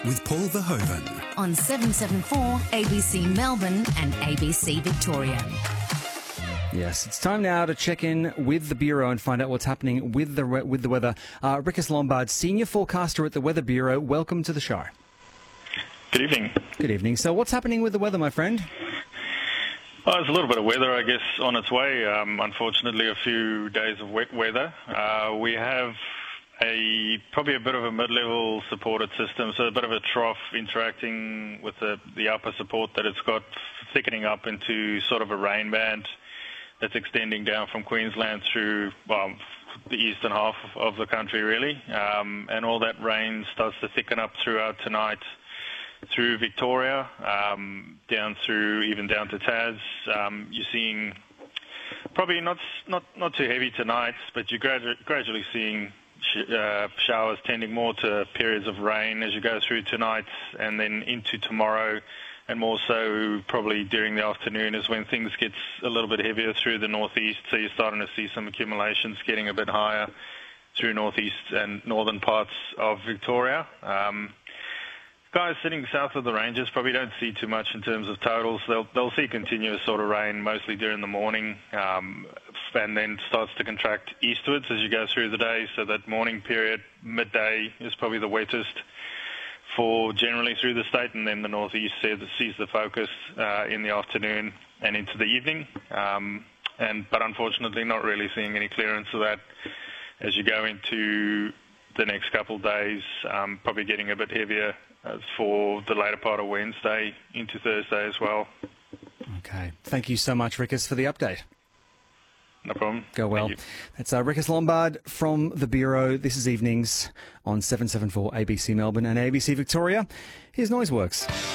with Paul Verhoeven on 774 ABC Melbourne and ABC Victoria. Yes, it's time now to check in with the Bureau and find out what's happening with the weather. Rickus Lombard, Senior Forecaster at the Weather Bureau, welcome to the show. Good evening. Good evening. So what's happening with the weather, my friend? Oh, there's a little bit of weather, I guess, on its way. Unfortunately, a few days of wet weather. We have probably a bit of a mid-level supported system, so a bit of a trough interacting with the upper support that it's got, thickening up into sort of a rain band that's extending down from Queensland through, the eastern half of the country, really. And all that rain starts to thicken up throughout tonight through Victoria, down to Tas. You're seeing probably not too heavy tonight, but you're gradually seeing showers tending more to periods of rain as you go through tonight and then into tomorrow, and more so probably during the afternoon is when things get a little bit heavier through the northeast. So you're starting to see some accumulations getting a bit higher through northeast and northern parts of Victoria. Guys sitting south of the ranges probably don't see too much in terms of totals. They'll see continuous sort of rain mostly during the morning, and then starts to contract eastwards as you go through the day. So that morning period, midday, is probably the wettest for generally through the state, and then the northeast sees the focus in the afternoon and into the evening. But unfortunately, not really seeing any clearance of that as you go into the next couple of days. Probably getting a bit heavier for the later part of Wednesday into Thursday as well. Okay. Thank you so much, Rickus, for the update. No problem. Go well. That's Rickus Lombard from the Bureau. This is evenings on 774 ABC Melbourne and ABC Victoria. Here's Noiseworks.